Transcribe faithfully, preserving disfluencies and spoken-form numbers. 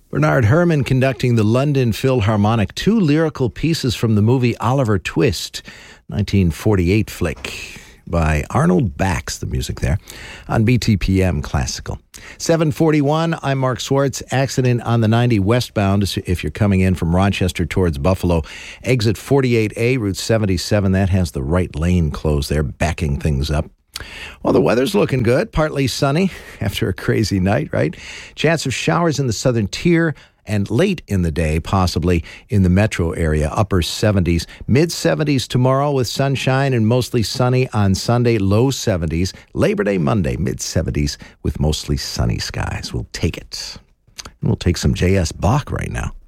Bernard Herrmann conducting the London Philharmonic, two lyrical pieces from the movie Oliver Twist, nineteen forty-eight flick by Arnold Bax, the music there, on B T P M Classical. seven forty-one, I'm Mark Swartz. Accident on the ninety westbound if you're coming in from Rochester towards Buffalo. Exit forty-eight A, Route seventy-seven, that has the right lane closed there, backing things up. Well, the weather's looking good. Partly sunny after a crazy night, right? Chance of showers in the southern tier and late in the day, possibly in the metro area, upper seventies. mid-seventies tomorrow with sunshine and mostly sunny on Sunday, low seventies. Labor Day Monday, mid-seventies with mostly sunny skies. We'll take it. And we'll take some J S. Bach right now.